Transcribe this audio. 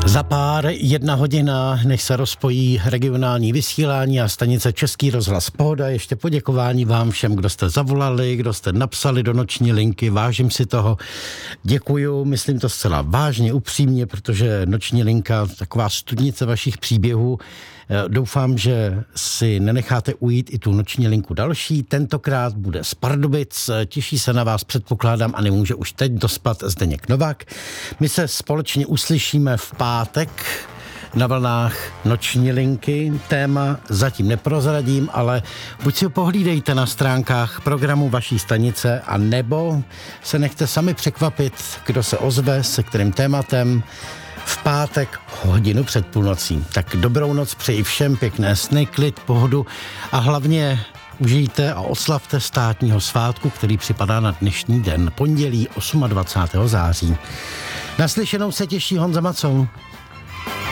Za pár 1 hodina, než se rozpojí regionální vysílání a stanice Český rozhlas Pohoda, ještě poděkování vám všem, kdo jste zavolali, kdo jste napsali do noční linky, vážím si toho, děkuju, myslím to zcela vážně, upřímně, protože noční linka, taková studnice vašich příběhů, doufám, že si nenecháte ujít i tu noční linku další, tentokrát bude z Pardubic, těší se na vás, předpokládám, a nemůže už teď dospat Zdeněk Novák. My se společně uslyšíme v pátek na vlnách noční linky. Téma zatím neprozradím, ale buď si ho pohlídejte na stránkách programu vaší stanice, a nebo se nechte sami překvapit, kdo se ozve, se kterým tématem v pátek hodinu před půlnocí. Tak dobrou noc přeji všem, pěkné sny, klid, pohodu a hlavně užijte a oslavte státního svátku, který připadá na dnešní den, pondělí 28. září. Naslyšenou se těší Honza Macoun.